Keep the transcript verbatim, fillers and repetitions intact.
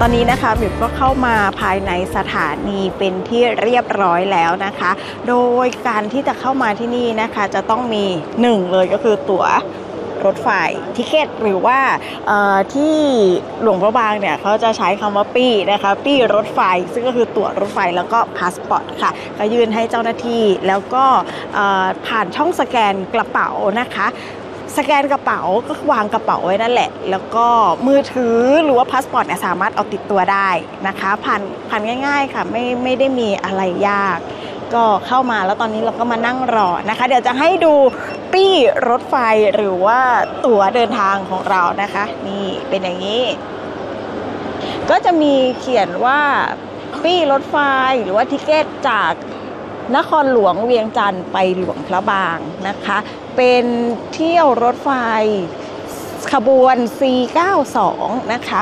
ตอนนี้นะคะหมิวก็เข้ามาภายในสถานีเป็นที่เรียบร้อยแล้วนะคะโดยการที่จะเข้ามาที่นี่นะคะจะต้องมีหนึ่งเลยก็คือตั๋วรถไฟทิเก็ตหรือว่าที่หลวงพระบางเนี่ยเขาจะใช้คำว่าปี้นะคะปี้รถไฟซึ่งก็คือตั๋วรถไฟแล้วก็พาสปอร์ตค่ะก็ยื่นให้เจ้าหน้าที่แล้วก็ผ่านช่องสแกนกระเป๋านะคะสแกนกระเป๋าก็วางกระเป๋าไว้นั่นแหละแล้วก็มือถือหรือว่าพาสปอร์ตเนี่ยสามารถเอาติดตัวได้นะคะผ่านผ่านง่ายๆค่ะไม่ไม่ได้มีอะไรยากก็เข้ามาแล้วตอนนี้เราก็มานั่งรอนะคะเดี๋ยวจะให้ดูปี้รถไฟหรือว่าตั๋วเดินทางของเรานะคะนี่เป็นอย่างนี้ก็จะมีเขียนว่าปี้รถไฟหรือว่าทิเก็ตจากนครหลวงเวียงจันทร์ไปหลวงพระบางนะคะเป็นเที่ยวรถไฟขบวน ซี เก้าสิบสอง นะคะ